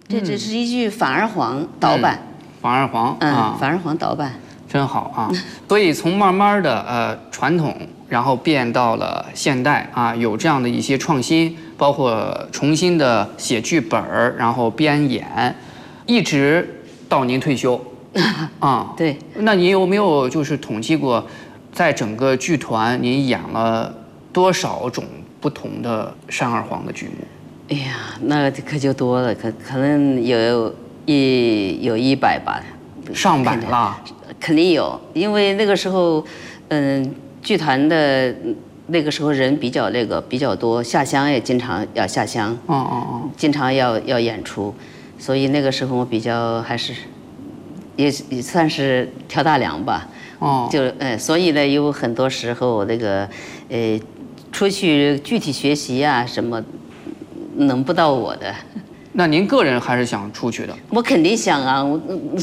这是一句反而黄导版。 反而黄啊， 反而黄导版。 真好啊！所以从慢慢的传统，然后变到了现代啊，有这样的一些创新，包括重新的写剧本儿，然后编演，一直到您退休啊。 对。 那您有没有就是统计过，在整个剧团您演了多少种不同的单二黄的剧目？ 哎呀，那可就多了，可能有100吧， 上百了。 肯定有，因为那个时候，剧团的那个时候人比较多，下乡也经常要下乡，经常要演出，所以那个时候我比较还是也算是挑大梁吧。所以呢，有很多时候那个出去具体学习啊什么，轮不到我的。 那您个人还是想出去的？ 我肯定想啊，